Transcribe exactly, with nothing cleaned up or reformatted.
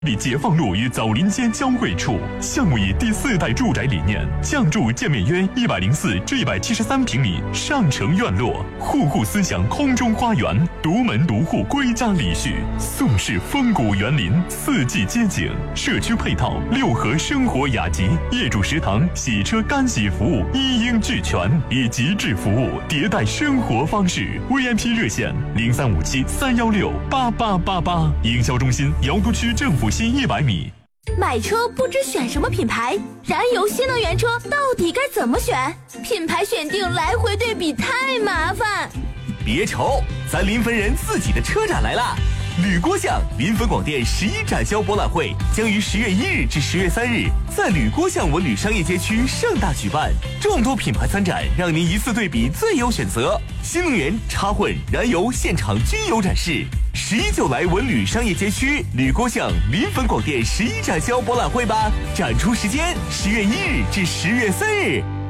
离解放路与枣林街交汇处，项目以第四代住宅理念，降筑建面约一百零四至一百七十三平米上承院落，户户思想空中花园，独门独户归家礼序，宋式风谷园林，四季街景，社区配套六合生活雅集，业主食堂、洗车干洗服务一应俱全，以极致服务迭代生活方式。V I P 热线零三五七三幺六八八八八，营销中心瑶都区政府西一百米。 买车不知选什么品牌，燃油新能源车到底该怎么选？品牌选定来回对比太麻烦。 别愁，咱临汾人自己的车展来了！吕郭巷临汾广电十一展销博览会将于十月一日至十月三日在吕郭巷文旅商业街区盛大举办，众多品牌参展，让您一次对比最有选择。新能源、插混、燃油现场均有展示。十一就来文旅商业街区吕郭巷临汾广电十一展销博览会吧！展出时间十月一日至十月三日。